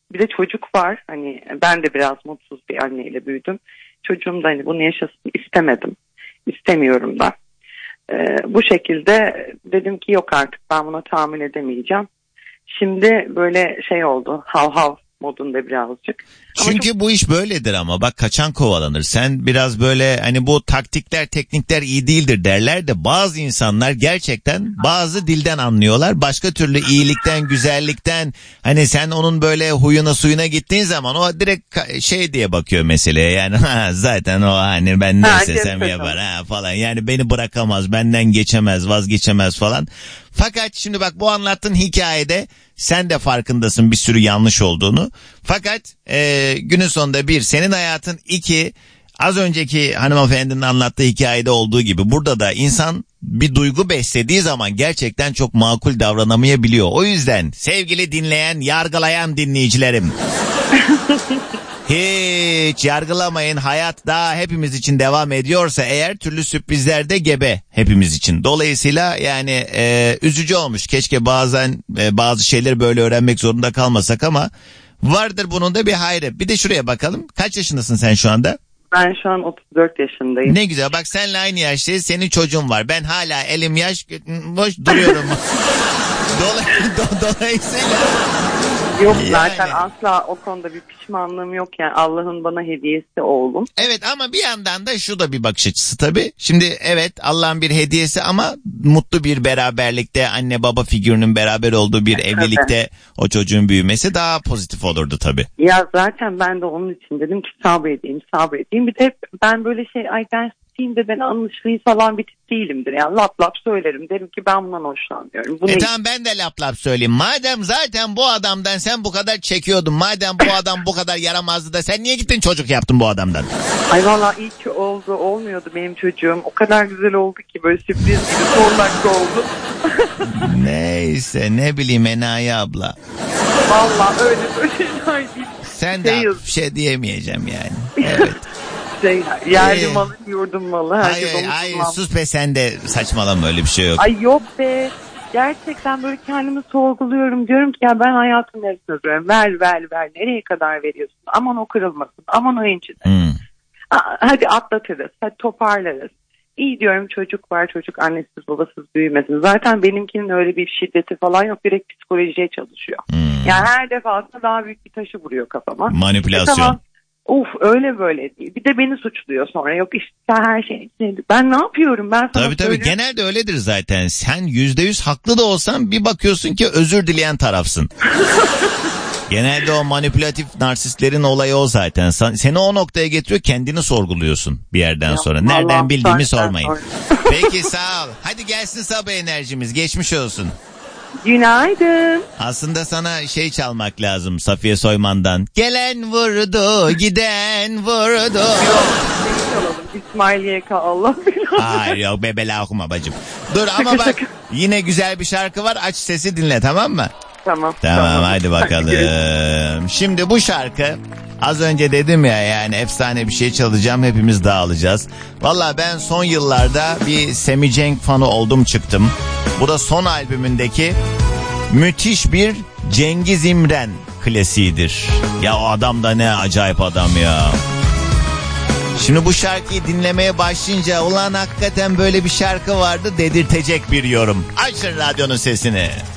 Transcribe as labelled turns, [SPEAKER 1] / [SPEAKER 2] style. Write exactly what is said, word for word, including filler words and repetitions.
[SPEAKER 1] Bir de çocuk var. Hani ben de biraz mutsuz bir anneyle büyüdüm. Çocuğum da hani bunu yaşasın istemedim. İstemiyorum da. Ee, bu şekilde dedim ki yok artık ben buna tahammül edemeyeceğim. Şimdi böyle şey oldu. Hav hav modunda birazcık.
[SPEAKER 2] Çünkü çok... bu iş böyledir ama bak kaçan kovalanır. Sen biraz böyle hani bu taktikler teknikler iyi değildir derler de bazı insanlar gerçekten bazı dilden anlıyorlar. Başka türlü iyilikten güzellikten hani sen onun böyle huyuna suyuna gittiğin zaman o direkt şey diye bakıyor meseleye yani zaten o hani ben ne istesem yapar ha falan yani beni bırakamaz benden geçemez vazgeçemez falan. Fakat şimdi bak bu anlattığın hikayede sen de farkındasın bir sürü yanlış olduğunu. Fakat e, günün sonunda bir senin hayatın, iki az önceki hanımefendinin anlattığı hikayede olduğu gibi burada da insan bir duygu beslediği zaman gerçekten çok makul davranamayabiliyor. O yüzden sevgili dinleyen, yargılayan dinleyicilerim. Hiç yargılamayın. Hayat daha hepimiz için devam ediyorsa eğer türlü sürprizler de gebe hepimiz için. Dolayısıyla yani e, üzücü olmuş. Keşke bazen e, bazı şeyleri böyle öğrenmek zorunda kalmasak ama vardır bunun da bir hayrı. Bir de şuraya bakalım. Kaç yaşındasın sen şu anda?
[SPEAKER 1] Ben şu an otuz dört yaşındayım.
[SPEAKER 2] Ne güzel. Bak seninle aynı yaştayız. Senin çocuğun var. Ben hala elim yaş boş duruyorum. Dolay- do- dolayısıyla...
[SPEAKER 1] Yok zaten yani. Asla o konuda bir pişmanlığım yok yani Allah'ın bana hediyesi oğlum.
[SPEAKER 2] Evet ama bir yandan da şu da bir bakış açısı tabii. Şimdi evet Allah'ın bir hediyesi ama mutlu bir beraberlikte anne baba figürünün beraber olduğu bir evlilikte evet. O çocuğun büyümesi daha pozitif olurdu tabii.
[SPEAKER 1] Ya zaten ben de onun için dedim ki sabredeyim sabredeyim. Bir de ben böyle şey ay ben de ben anlaşılayım falan bir tip değilimdir. Yani lap lap söylerim. Derim ki ben bundan hoşlanmıyorum. Bu
[SPEAKER 2] e
[SPEAKER 1] ne?
[SPEAKER 2] tamam ben de lap lap söyleyeyim. Madem zaten bu adamdan sen bu kadar çekiyordun. Madem bu adam bu kadar yaramazdı da sen niye gittin çocuk yaptın bu adamdan?
[SPEAKER 1] Ay valla iyi ki oldu. Olmuyordu benim çocuğum. O kadar güzel oldu ki böyle sürpriz gibi son dakika oldu.
[SPEAKER 2] Neyse ne bileyim Enayi abla.
[SPEAKER 1] Valla öyle böyle şeyler değil.
[SPEAKER 2] Sen de bir şey diyemeyeceğim yani. Evet.
[SPEAKER 1] Şey, yerli ee, malı, yurdum malı.
[SPEAKER 2] Hayır, hayır sus be sen de saçmalama öyle bir şey yok.
[SPEAKER 1] Ay yok be. Gerçekten böyle kendimi sorguluyorum. Diyorum ki ya ben hayatım neresine duruyorum. Ver ver ver. Nereye kadar veriyorsun? Aman o kırılmasın. Aman o incide. Hmm. Hadi atlatırız. Hadi toparlarız. İyi diyorum çocuk var. Çocuk annesiz babasız büyümesin. Zaten benimkinin öyle bir şiddeti falan yok. Direkt psikolojiye çalışıyor. Hmm. Yani her defasında daha büyük bir taşı vuruyor kafama.
[SPEAKER 2] Manipülasyon. E, tamam.
[SPEAKER 1] Uf öyle böyle değil. Bir de beni suçluyor sonra. Yok işte her şey. Ben ne yapıyorum? Ben sana
[SPEAKER 2] tabii tabii söylüyorum. Genelde öyledir zaten. Sen yüzde yüz haklı da olsan bir bakıyorsun ki özür dileyen tarafsın. Genelde o manipülatif narsistlerin olayı o zaten. Seni o noktaya getiriyor kendini sorguluyorsun bir yerden ya, sonra. Nereden bildiğimi sormayın. Peki sağ ol. Hadi gelsin sabah enerjimiz. Geçmiş olsun.
[SPEAKER 1] Günaydın.
[SPEAKER 2] Aslında sana şey çalmak lazım Safiye Soyman'dan. Gelen vurdu, giden vurdu.
[SPEAKER 1] Yok, şey çalalım. İsmail Y K Allah bilir.
[SPEAKER 2] Hayır yok be bela okuma bacım. Dur ama bak yine güzel bir şarkı var. Aç sesi dinle tamam mı?
[SPEAKER 1] Tamam.
[SPEAKER 2] Tamam, tamam. Hadi bakalım. Şimdi bu şarkı az önce dedim ya yani efsane bir şey çalacağım hepimiz dağılacağız. Valla ben son yıllarda bir Semi Cenk fanı oldum çıktım. Bu da son albümündeki müthiş bir Cengiz İmren klasiğidir. Ya o adam da ne acayip adam ya. Şimdi bu şarkıyı dinlemeye başlayınca ulan hakikaten böyle bir şarkı vardı dedirtecek bir yorum. Açın radyonun sesini.